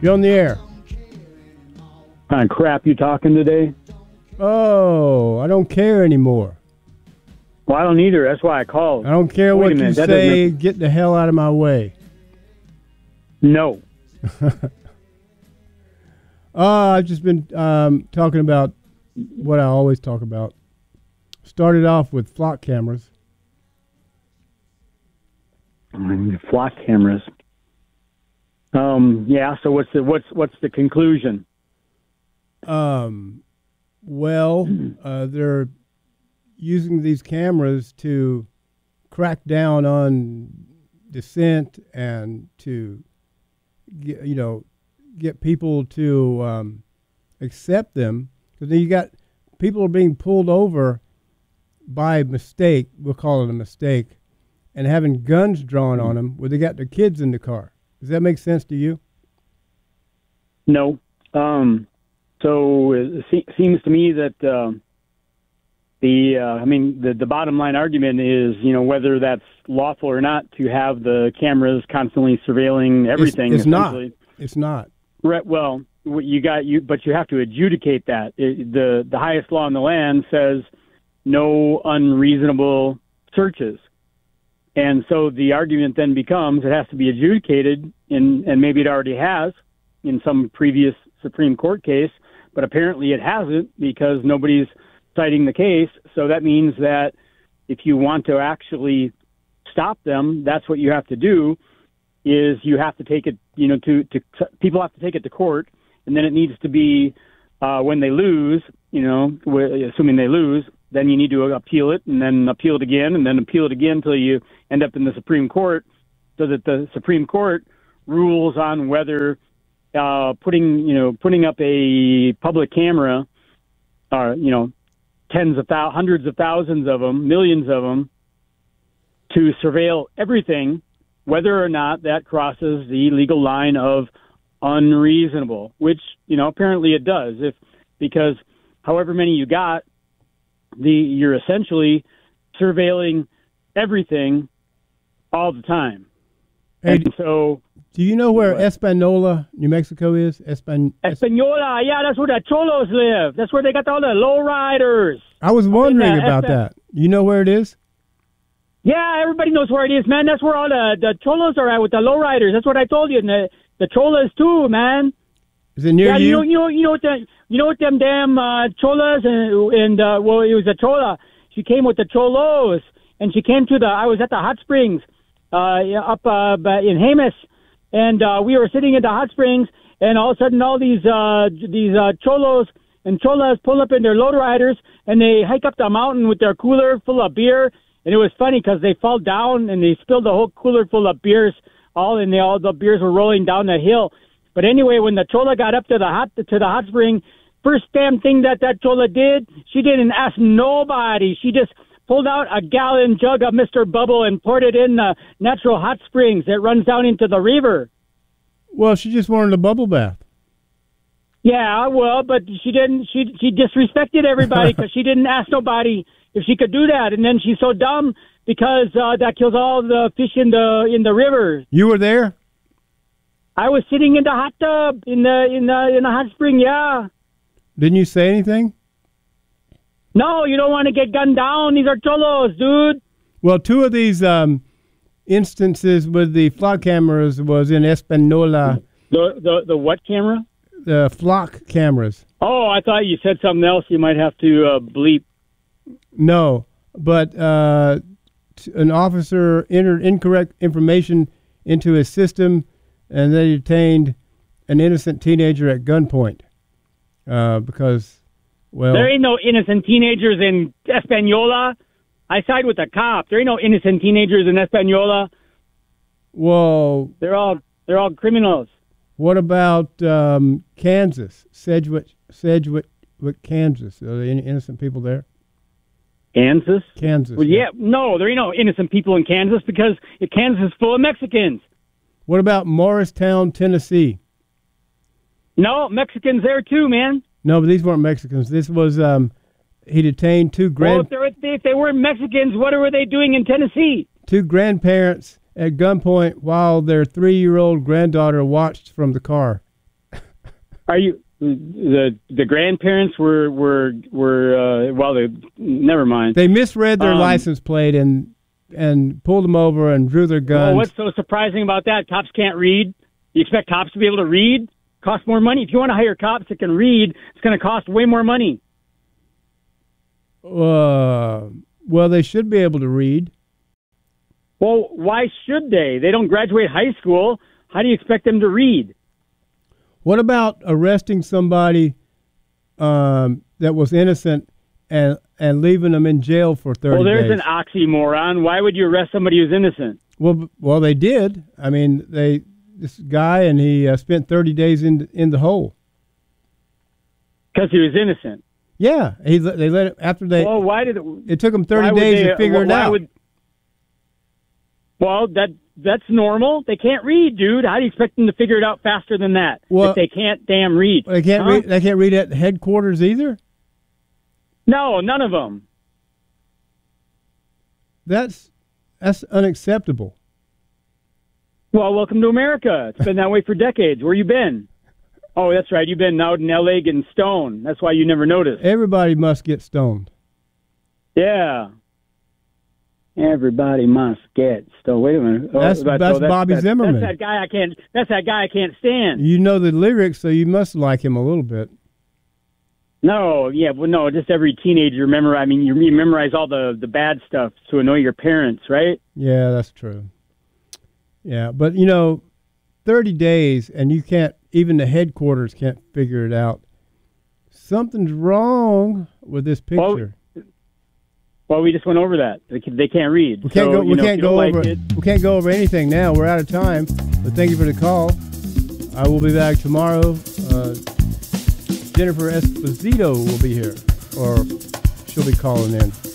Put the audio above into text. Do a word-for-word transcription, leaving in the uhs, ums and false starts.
You're on the air. What kind of crap you talking today? Oh, I don't care anymore. Well, I don't either. That's why I called. I don't care Wait what a minute, you that say. doesn't- Get the hell out of my way. No. Uh, I've just been um, talking about what I always talk about. Started off with flock cameras. Mm, Flock cameras. Um. Yeah. So what's the what's what's the conclusion? Um, well, uh, they're using these cameras to crack down on dissent and to, get, you know, get people to um, accept them. Because then you got people are being pulled over by mistake. We'll call it a mistake, and having guns drawn on them where they got their kids in the car. Does that make sense to you? No. Um. So it se- seems to me that uh, the uh, I mean the the bottom line argument is, you know, whether that's lawful or not to have the cameras constantly surveilling everything. It's, it's not. essentially. It's not. Right. Well, what you got you, but you have to adjudicate that. It, the the highest law in the land says no unreasonable searches, and so the argument then becomes it has to be adjudicated, in, and maybe it already has in some previous Supreme Court case, but apparently it hasn't because nobody's citing the case. So that means that if you want to actually stop them, that's what you have to do. Is you have to take it, you know, to, to people have to take it to court, and then it needs to be uh, when they lose, you know, assuming they lose, then you need to appeal it, and then appeal it again, and then appeal it again until you end up in the Supreme Court, so that the Supreme Court rules on whether uh, putting, you know, putting up a public camera, or you know, tens of thousands, hundreds of thousands of them, millions of them, to surveil everything, whether or not that crosses the legal line of unreasonable, which, you know, apparently it does. If because however many you got, the you're essentially surveilling everything all the time. Hey, and so, do you know where what? Espanola, New Mexico is? Espan- Espanola, yeah, that's where the Cholos live. That's where they got all the lowriders. I was wondering the about Espan- that. You know where it is? Yeah, everybody knows where it is, man. That's where all the, the Cholos are at with the lowriders. That's what I told you. And the, the Cholas too, man. Is it near yeah, you? you know, you know, you know what the, you know what them damn uh, Cholas and and uh, well, it was a Chola. She came with the Cholos, and she came to the. I was at the hot springs, uh, up uh, in Jemez, and uh, we were sitting at the hot springs, and all of a sudden, all these uh, these uh, Cholos and Cholas pull up in their lowriders, and they hike up the mountain with their cooler full of beer. And it was funny because they fall down and they spilled the whole cooler full of beers, all and they all the beers were rolling down the hill. But anyway, when the Chola got up to the hot to the hot spring, first damn thing that that Chola did, she didn't ask nobody. She just pulled out a gallon jug of Mister Bubble and poured it in the natural hot springs that runs down into the river. Well, she just wanted a bubble bath. Yeah, well, but she didn't. She she disrespected everybody because she didn't ask nobody if she could do that, and then she's so dumb because uh, that kills all the fish in the in the river. You were there? I was sitting in the hot tub in the in the in the hot spring. Yeah. Didn't you say anything? No, you don't want to get gunned down. These are cholos, dude. Well, two of these um, instances with the flock cameras was in Espanola. The the the what camera? The flock cameras. Oh, I thought you said something else. You might have to uh, bleep. No, but uh, t- an officer entered incorrect information into his system, and they detained an innocent teenager at gunpoint uh, because, well... There ain't no innocent teenagers in Espanola. I side with the cop. There ain't no innocent teenagers in Espanola. Well... They're all they're all criminals. What about um, Kansas? Sedgwick, Sedgwick, Kansas. Are there any innocent people there? Kansas? Kansas. Well, yeah. No, there ain't no innocent people in Kansas because Kansas is full of Mexicans. What about Morristown, Tennessee? No, Mexicans there too, man. No, but these weren't Mexicans. This was, um, he detained two grand... Well, if, they're, if they weren't Mexicans, what were they doing in Tennessee? Two grandparents at gunpoint while their three-year-old granddaughter watched from the car. Are you the the grandparents were were were uh, well? They never mind. They misread their Um, license plate and and pulled them over and drew their guns. Well, what's so surprising about that? Cops can't read. You expect cops to be able to read? Costs more money. If you want to hire cops that can read, it's going to cost way more money. Uh, well, they should be able to read. Well, why should they? They don't graduate high school. How do you expect them to read? What about arresting somebody um, that was innocent and and leaving them in jail for thirty Well, there's days? an oxymoron. Why would you arrest somebody who's innocent? Well, b- well, they did. I mean, they this guy and he uh, spent thirty days in in the hole. Because he was innocent. Yeah, he let- they let it after they. Well, why did it? It took them why thirty would days they- to figure it why out. would- well, that that's normal. They can't read, dude. How do you expect them to figure it out faster than that? Well- if they can't damn read. They can't Huh? read. They can't read at headquarters either. No, none of them. That's that's unacceptable. Well, welcome to America. It's been that way for decades. Where you been? Oh, that's right. You've been out in L A getting stoned. That's why you never noticed. Everybody must get stoned. Yeah. Everybody must get stoned. Wait a minute. Oh, That's- but- that's oh, Bobby that's, Zimmerman. That's that guy I can't. That's that guy I can't stand. You know the lyrics, so you must like him a little bit. No, yeah, well, no. Just every teenager memorize. I mean, you, you memorize all the the bad stuff to annoy your parents, right? Yeah, that's true. Yeah, but you know, thirty days and you can't, even the headquarters can't figure it out. Something's wrong with this picture. Well, well we just went over that. They, can, they can't read. we can't So, go. you We know, if can't you go don't over. like it- We can't go over anything now. We're out of time. But thank you for the call. I will be back tomorrow. Uh, Jennifer Esposito will be here, or she'll be calling in.